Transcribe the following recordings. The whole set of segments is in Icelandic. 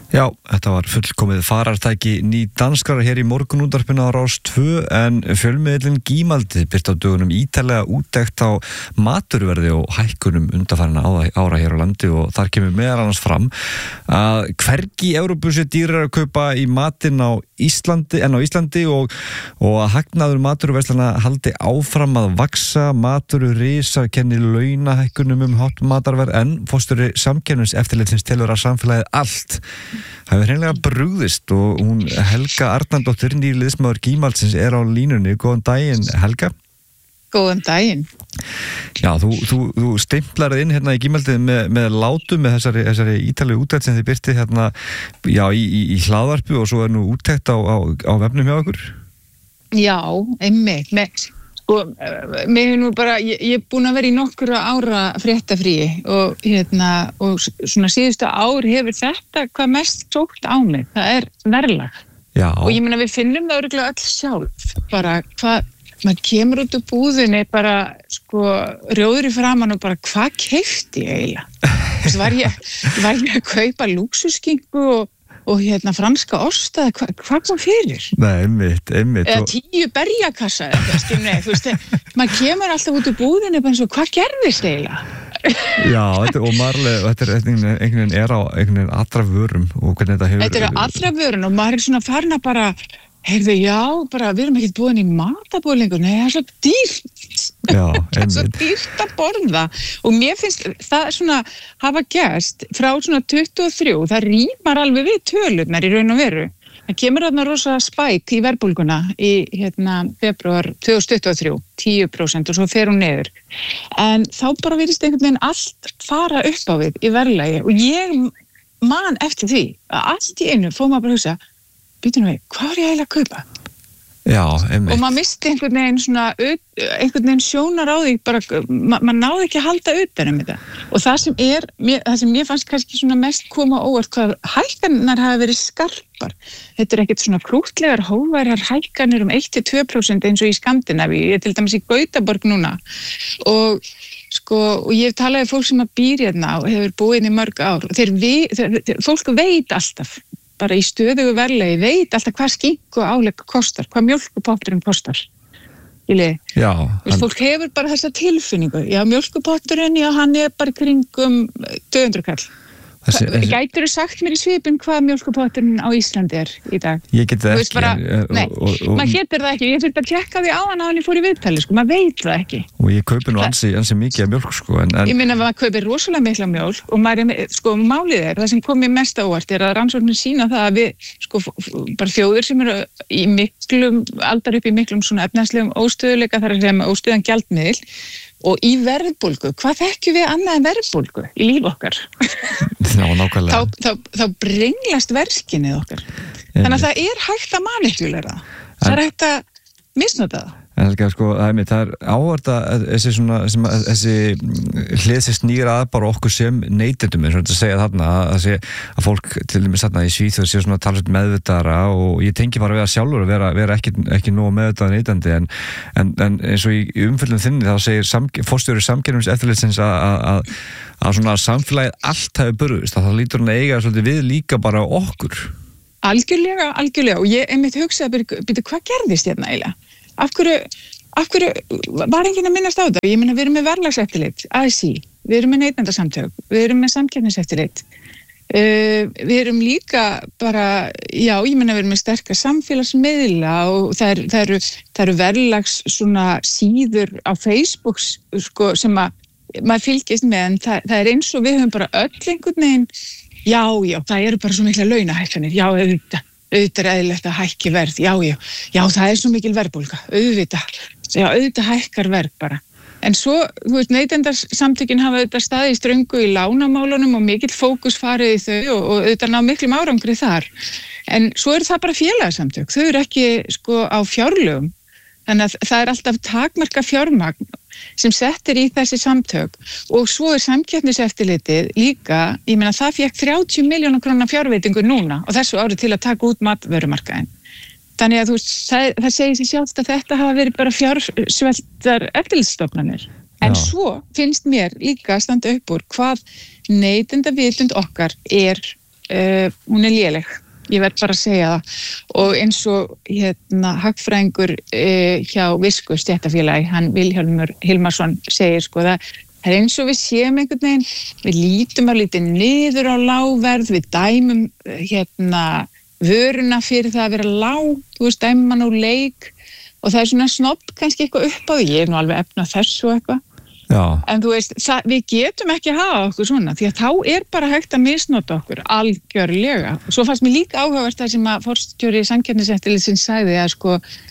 Já, þetta var fullkomið farartæki ný danskara hér í morgunútvarpinu á Rás 2 en fjölmiðillinn Gímaldi birti á dögunum ítarlega úttekt á maturverði og hækkunum undanfarna ára hér á landi og þar kemur meðal annars fram að hvergi í Evrópu sé dýrara að kaupa í matinn á Íslandi og að hagnaður maturverslana haldi áfram að vaksa, matur risa kenni launahækkunum hátt matarverð en forstjóri samkeppniseftirlitsins telur að samfélagið allt hefur hreinlega brugðist og hún Helga Arnardóttir, nýr liðsmaður Gímaldsins er á línunni. Góðan daginn, Helga. Góðan daginn. Já, þú stimplaði inn hérna í Gímaldið með látum með þessari ítalegu úttekt sem þið birti hérna í hlaðvarpi og svo er nú úttekt á vefnum hjá okkur. Já, einmitt. Mér nú bara, ég er búin að vera í nokkura ára fréttafríi og svona síðustu ár hefur þetta hvað mest sótt á mig. Það er verðlag. Já. Og ég meina við finnum það örugglega öll sjálf. Bara maður kemur út úr búðinni bara rjóður í framan og bara hvað keypti ég eiginlega? Þú veist, var ég að kaupa lúxusskinku og franska osta, hvað kom fyrir? Nei, einmitt. Eða 10 berjakassa, þú veist, maður kemur alltaf út úr búðinni bara eins og hvað gerðist eiginlega? Já, og marlega, þetta er einhvern veginn allra vörum og hvernig þetta hefur... Þetta er allra vörum og maður er svona farin að bara, heyrðu, við erum ekkert búin í matabóð lengur, nei, það er svo dýrt. Já, það er svo dýrt að borða og mér finnst það svona hafa gerst frá svona 23, það rímar alveg við tölurnar í raun og veru. Það kemur þarna rosa spæk í verðbólguna í febrúar 2023, 10% og svo fer hún niður. En þá bara virðist einhvern veginn allt fara upp á við í verðlagi og ég man eftir því að allt í einu fór maður bara að hugsa, býtum við, hvað er ég eiginlega að kaupa? Já, einmitt. Og maður misti einhvern veginn sjónar á því, bara, maður náði ekki að halda utan þetta. Og það sem ég fannst kannski svona mest koma óvart, hvað hækkanirnar hafa verið skarpar. Þetta er ekkert svona krútlegar, hógværar hækkanir 1-2% eins og í Skandinavíu. Ég er til dæmis í Gautaborg núna. Og ég hef talað við fólk sem býr hérna og hefur búið í mörg ár. Fólk veit alltaf. Bara í stöðugu verðlagi, veit alltaf hvað skinku álegg kostar, hvað mjólkupotturinn kostar. Já. Fólk hefur bara þessa tilfinningu. Já, mjólkupotturinn, hann er bara kringum 200 kall. Gætirðu sagt mér í svipinn hvað mjólkupotturinn á Íslandi er í dag? Ég get það ekki. Nei, maður getur það ekki. Ég þurfti að tjekka því áðan ég fór í viðtali, maður veit það ekki. Og ég kaupi nú ansi mikið af mjólk, Ég meina að maður kaupir rosalega mikla mjólk og málið það sem kom mér mest á óvart er að rannsóknir sýna það að við, bara þjóðir sem eru í aldar upp í miklum svona efnahagslegum óstöðuleika, þar að segja með óstöðan gjaldmiðil, og í verðbólgu, hvað þekkjum við annað en verðbólgu í líf okkar? Já, nákvæmlega. Þá brenglast verðskinnið okkar. Þannig að það er hægt að manipulæra það. Það er hægt að misnota það. En það er áhvert að þessi hlið sem snýr að bara okkur sem neytendum, eins og þetta segja þarna að fólk til dæmis þarna í Svíþjóð sé svona talsveit meðvitaðra og ég tengi bara við að sjálfur að vera ekki nógu meðvitaða neytandi en eins og í umfjöllum þinni þá segir forstjóri samkeppniseftirlitsins að svona samfélagið allt hafi brugðist, að það lítur hann að eiga svolítið við líka bara okkur. Algjörlega og ég einmitt hugsaði býtu hvað gerðist hérna eiginlega? Af hverju var enginn að minnast á þetta? Ég meina, við erum með verðlagseftirlit, ASÍ, við erum með neytendasamtök, við erum með samkeppniseftirlit, við erum líka bara, ég meina, við erum með sterka samfélagsmiðla og það eru verðlags svona síður á Facebook, sem að maður fylgist með, en það er eins og við höfum bara öll einhvern veginn, já, það eru bara svo mikla launahækkanir, auðvitað er eðlilegt að hækki verð, já, það er svo mikil verðbólga, auðvitað hækkar verð bara. En svo, neytendasamtökin hafa auðvitað staðið í ströngu í lánamálunum og mikill fókus farið í þau og auðvitað ná miklum árangri þar. En svo eru það bara félagasamtök, þau eru ekki á fjárlögum, þannig að það er alltaf takmarka fjármagn sem settir í þessi samtök og svo er samkeppniseftirlitið líka, ég meina það fékk 30 milljóna króna fjárveitingu núna og þessu ári til að taka út matvörumarkaðinn. Þannig að það segir sér sjálft að þetta hafa verið bara fjársveltar eftirlitsstofnanir. En svo finnst mér líka að standa upp úr hvað neytendavitund okkar er hún léleg. Ég verð bara að segja það. Og eins og hagfræðingur hjá Visku stéttarfélagi, hann Vilhjálmur Hilmarsson segir sko það er eins og við séum einhvern veginn, við lítum að lítið niður á lágverð, við dæmum vöruna fyrir það að vera lág, þú veist, dæmum hann á leik og það er svona snobb kannski eitthvað upp á því, ég nú alveg efna þessu og eitthvað. Já. En þú veist, við getum ekki að hafa okkur svona, því að þá er bara hægt að misnota okkur, algjörlega. Og svo fannst mér líka áhugavert það sem að forstjóri Samkeppniseftirlitsins sagði að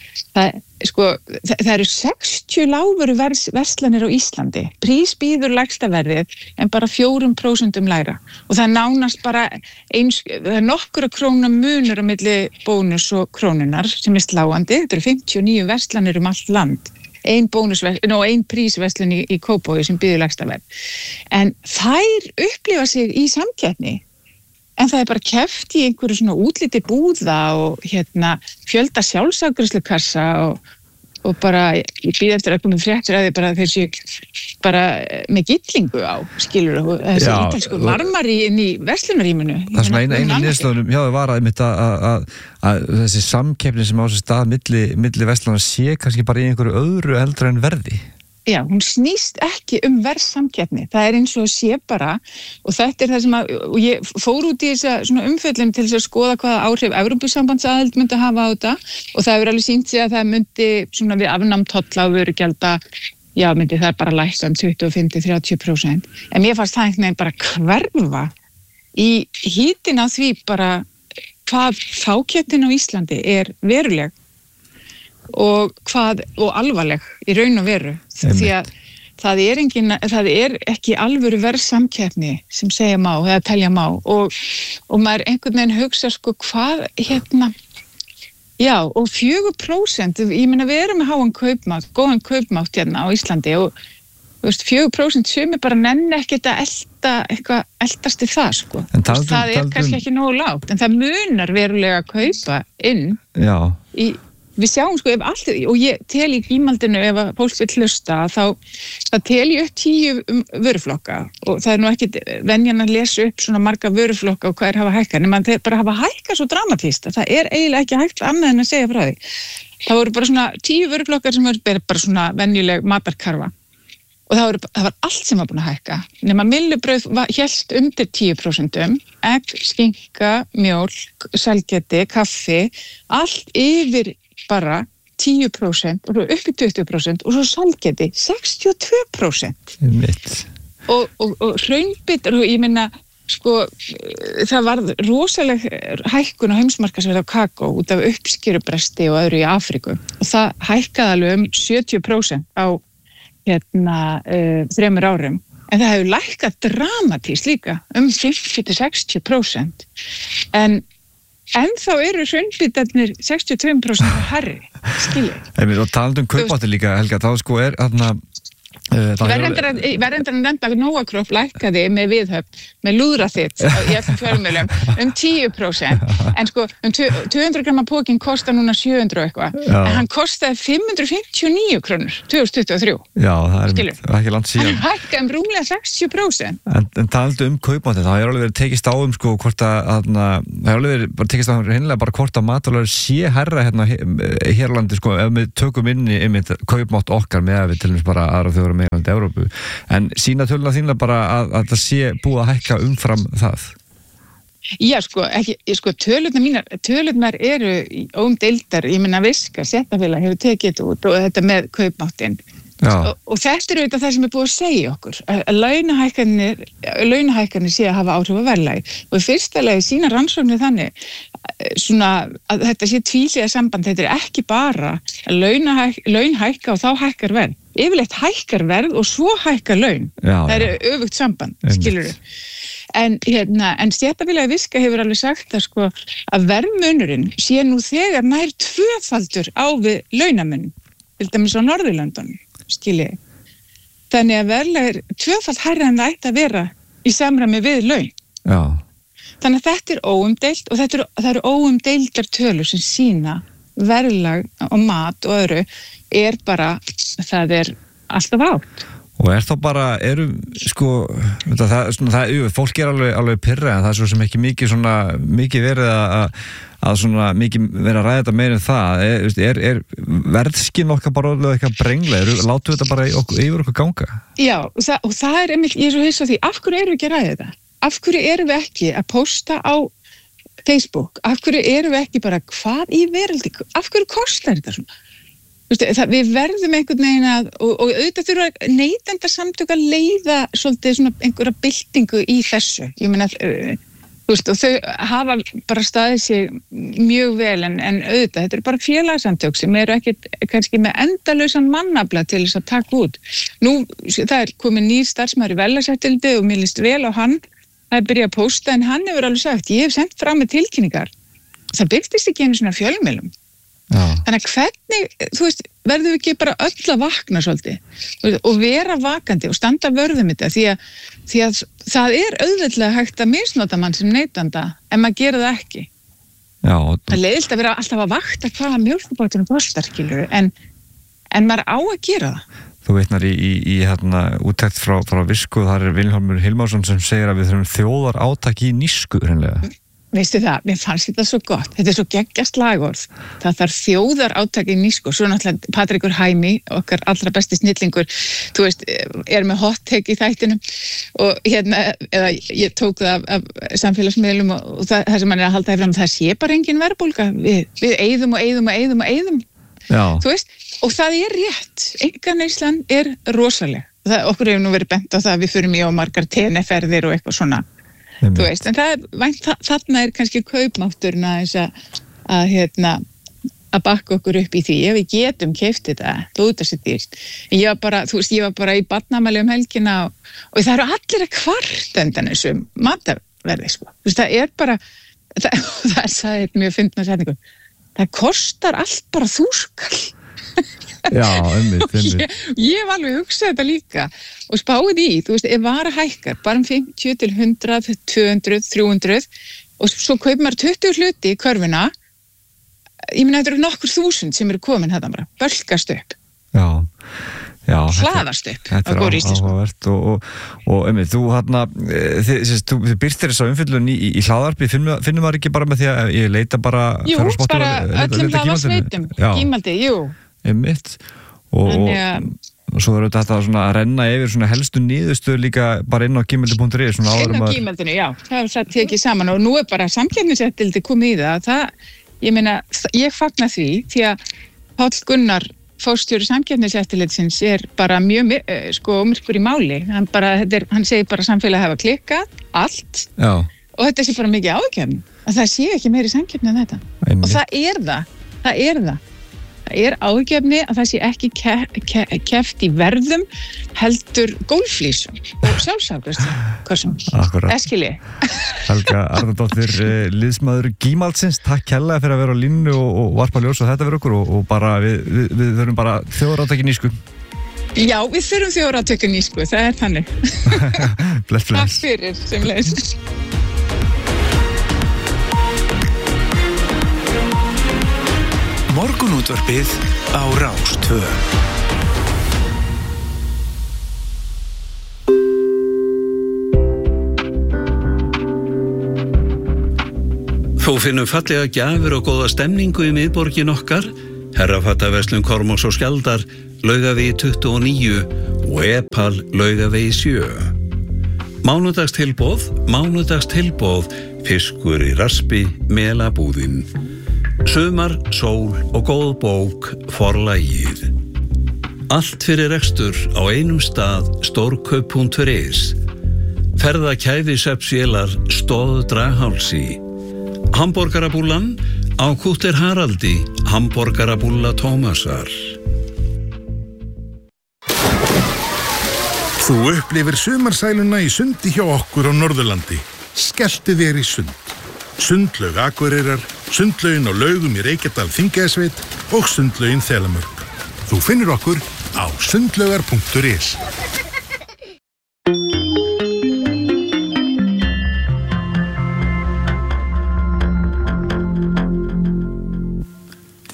það eru 60 lágvöruverslanir á Íslandi. Prís býður lægsta verðið en bara 4% lægra. Og það er nánast bara það er nokkura króna munur á milli bónus og krónunar sem er sláandi. Þetta eru 59 verslanir allt land. Ein prísverslun í Kópavogi sem býður lægsta verð. En þær upplifa sig í samkeppni. En það er bara keppt í einhverju svona útliti búða og fjölda sjálfsafgreiðslukassa og bara, ég býð eftir að koma fréttir að þeir séu bara með gyllingu á, skilur þú, þessi ítalsku marmari inn í verslunarrýminu. Það er svona einu niðurslóðunum hjá þau var að þessi samkeppni sem á sér stað milli verslana sé kannski bara í einhverju öðru eldra en verði. Já, hún snýst ekki verðsamkeppni. Það er eins og að sé bara, og þetta er það sem og ég fór út í þessa svona umfjöllun til þess að skoða hvaða áhrif Evrópusambandsaðild myndi hafa á þetta og það hefur alveg sýnt sig að það myndi svona við afnám tolla og vörugjalda, myndi það bara lækka 25-30%. En mér fannst það einhvern veginn bara hverfa í hítina því bara hvað fákeppnin á Íslandi er veruleg og alvarleg í raun og veru því að það er ekki alvöru verðsamkeppni sem segja má eða telja má og maður einhvern veginn hugsa sko hvað og 4% ég meina við erum með góðan kaupmátt á Íslandi og þú veist 4% sumir bara nenni ekkert að eltast í það sko það er kannski ekki nógu lágt en það munar verulega að kaupa inn við sjáum sko ef allt, og ég tel í gímaldinu ef að fólk vill hlusta þá tel ég upp 10 vöruflokka og það er nú ekki venjan að lesa upp svona marga vöruflokka og hvað hafa hækkað nema þeir bara hafa hækkað svo dramatískt að það er eiginlega ekki hægt annað en að segja frá því. Það voru bara svona 10 vöruflokkar sem voru bara svona venjuleg matarkarfa og það var allt sem var búin að hækka nema myllubrauð hélt undir 10%, egg, skinka, mjólk, sælgæti, kaffi, allt yfir bara 10% og upp í 20% og svo sælgæti 62%. Og hraunbitar, ég meina sko, það var rosaleg hækkun á heimsmarkaðsverði á kakó út af uppskerubresti og öðru í Afríku og það hækkaði alveg 70% á 3 árum en það hefur lækkað dramatískt líka 50-60% en þá eru hraunbitarnir 62% hærri, skiljið. Og talandi kaupmáttin líka, Helga, þá sko er verðendar að nefna að Nóakróp lækkaði með Viðhöfn, með lúðraþitt í öllum fjölmiðlum 10% en sko 200 gramma pókin kostar núna 700 eitthvað en hann kostaði 559 krónur 2023. Já, það er ekki langt síðan. Hann hækkaði rúmlega 60%. En talandi kaupmáttin, það hefur alveg verið tekist á sko hvort að það hefur alveg verið bara tekist á hreinlega bara hvort að matvælaverð sé hærra hérlandi sko ef við tökum inn í kaupmátt okkar með að við til dæmis bara aðra þjóðir meðalandi Evrópu, en sína töluna þínlega bara að það sé búið að hækka umfram það? Já, tölurnar eru óumdeildar, ég meina Viska, Stéttarfélag hefur tekið út og þetta með kaupmáttinn og þetta er auðvitað það sem er búið að segja okkur, að launahækkanir sé að hafa áhrif á verðlagi og í fyrsta lagi sína rannsóknir þannig svona að þetta sé tvíhliða samband, þetta er ekki bara að laun hækka og þá hækkar verð. Yfirleitt hækkar verð og svo hækkar laun. Það er öfugt samband, skilurðu. En Stéttarfélagi Viska hefur alveg sagt að sko að verðmunurinn sé nú þegar nær 2-faldur á við launamun, til dæmis á Norðurlöndunum, skiljiði. Þannig að verðlag er 2-fald hærra en það ætti að vera í samræmi við laun. Já. Þannig að þetta er óumdeilt og það eru óumdeildar tölur sem sýna verðlag og mat og öðru er bara, það er alltaf átt. Og þá bara, fólk alveg pirra, en það svo sem ekki mikið verið að mikið verið að ræða þetta meira en það. Er verðskinn okkar bara eitthvað brengla? Látum við þetta bara yfir okkur ganga? Já, og það einmitt, ég svo hissa því, af hverju erum við ekki að ræða þetta? Af hverju erum við ekki að posta á Facebook? Af hverju erum við ekki bara, hvað í veröldi? Af hverju kostar þetta svona? Við verðum einhvern veginn og auðvitað þurfa neytendasamtök að leiða svolítið svona einhverja byltingu í þessu. Ég meina, og þau hafa bara staðið sig mjög vel en auðvitað, þetta eru bara félagsamtök sem eru ekki kannski með endalausan mannafla til þess að taka út. Nú, það komið nýr starfsmaður í verðlagseftirliti og mér líst vel á hann. Það byrjað að posta en hann hefur alveg sagt, ég hef sendt fram með tilkynningar. Það byrtist ekki einu svona fjölmiðlum. Já. Þannig að hvernig, verðum við ekki bara öll að vakna svolítið og vera vakandi og standa vörðum þetta því að það er auðveldlega hægt að misnota mann sem neytanda en maður gera það ekki. Já. Það er leiðilegt að vera alltaf að vakta hvaða mjólkurbáturinn kostar, en maður á að gera það. Þú veitnar í úttekt frá Visku, þar Vilhjálmur Hilmarsson sem segir að við þurfum þjóðar átak í nísku hreinlega. Veistu það, mér fannst þetta svo gott. Þetta er svo geggjast slagorð. Það þarf þjóðar átak í nísku. Svo náttúrulega Patrekur Hæmi, okkar allra besti snillingur, er með hot take í þættinum og eða ég tók það af samfélagsmiðlum og það sem hann er að halda fram, það sé bara engin verðbólga. Við eyðum og eyðum og eyðum og eyðum. Já. Og það er rétt. Einkaneyslan er rosaleg. Okkur hefur nú verið bent á það að við förum í margar TN-ferðir og eitthvað svona. En þarna er kannski kaupmátturinn að bakka okkur upp í því ef við getum keypt þetta út að sér dýrt. Ég var bara í barnaafmæli helgina og það eru allir að kvarta undan þessu matarverði, það er bara það sagði mjög fyndna setningu, það kostar allt bara 1000 kall. Já, einmitt. Ég hef alveg hugsað þetta líka og spáið í, ef vara hækkar bara 50 til 100, 200, 300 og svo kaupir maður 20 hluti í körfuna, ég meina þetta eru nokkur þúsund sem eru komin þetta bara, bölkast upp. Já, hlaðast upp. Þetta er áhugavert og einmitt, þið birtir þess að umfyllun í hlaðarpi, finnum maður ekki bara með því að ég leita bara... Jú, bara öllum hlaðarsveitum, gímaldi, jú. Einmitt og svo er þetta að renna yfir svona helstu niðurstöður líka bara inn á gímaldi.is inn á gímaldinu, já, það er það tekið saman og nú er bara samkeppniseftirlitið komið í það, ég meina, ég fagna því að Páll Gunnar forstjóri samkeppniseftirlitsins er bara mjög myrkur í máli, hann segir bara samfélagið hafa klikkað allt. Já. Og þetta sé bara mikið ágefn að það sé ekki meiri samkeppni en þetta. Einmitt. Og það er það er ágefni að það sé ekki keppt í verðum heldur gólfflísum og sjálfsafgjörsum. Akkurat. Eskili. Helga Arnardóttir, liðsmaður Gímaldsins, takk kærlega fyrir að vera á línu og varpa ljós og þetta fyrir okkur og bara við þurfum bara þjóðarátaki nísku. Já, við þurfum þjóðarátaki nísku, það er þannig. Bless. Takk fyrir, semleiðis. Morgunútvarpið á Rás 2. Þú finnum fallega gjafir og góða stemningu í miðborgin okkar, Herrafattaverslun Kormáks og Skjaldar, Laugavegi 29 og Epal Laugavegi 7. Mánudagstilboð, fiskur í raspi, melabúðin. Sumar, sól og góð bók, Forlagið. Allt fyrir rekstur á einum stað, stórkaup.is. Ferðakæfisvefsvélar, Stóð Draghálsi. Hamborgarabúllan á Kútter Haraldi, Hamborgarabúlla Tómasar. Þú upplifir sumarsæluna í sundi hjá okkur á Norðurlandi. Skelltu þér í sund. Sundlaug Akureyrar, sundlaugin á Laugum í Reykjadal Þingeyjarsveit og sundlaugin Þelamörk. Þú finnur okkur á sundlaugar.is.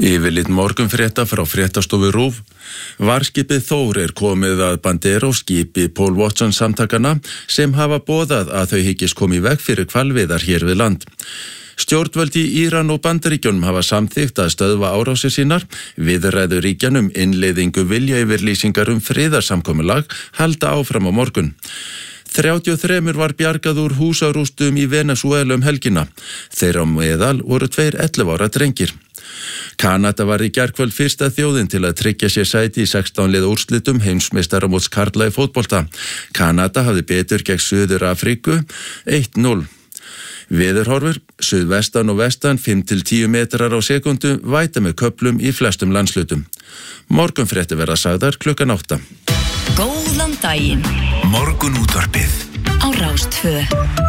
Yfirlit morgunfrétta frá fréttastofu RÚV. Varskipið Þór komið að Banderos skipi Paul Watson samtakana sem hafa boðað að þau hyggist komi í veg fyrir hvalveiðar hér við land. Stjórnvöld í Íran og Bandaríkjunum hafa samþykkt að stöðva árásir sínar. Viðræður ríkjanum innleiðingu viljayfirlýsingar friðarsamkomulag halda áfram á morgun. 33 var bjargað úr húsarústum í Venesúela helgina. Þeirra á meðal voru 2 11 ára drengir. Kanada var í gærkvöld fyrsta þjóðin til að tryggja sér sæti í 16 liða úrslitum heimsmeistaramóts karla í fótbolta. Kanada hafði betur gegn Suður Afríku 1-0. Veðurhorfur, suðvestan og vestan 5-10 metrar á sekundu, væta með köflum í flestum landslutum. Morgunfréttir verða sagðar klukkan 8. Góðan daginn. Morgunútvarpið Á Rás 2.